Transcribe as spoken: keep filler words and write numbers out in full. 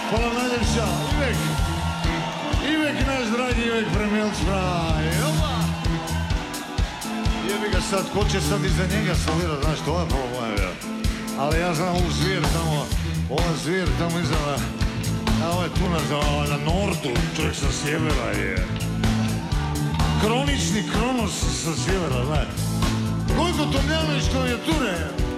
Hvala najljepša, Ivek. Ivek, naš dragi Ivek Premijelčna. Jebi ga sad, ko će sad iza njega solirat, znaš, to je problem, ja. Ali ja znam ovu zvijer tamo, ova zvijer tamo iza na, na ovaj tu na, na Nordu, čovjek sa sjevera je. Kronični Kronos sa sjevera, znaš. Gojko Tomljanović klavijature.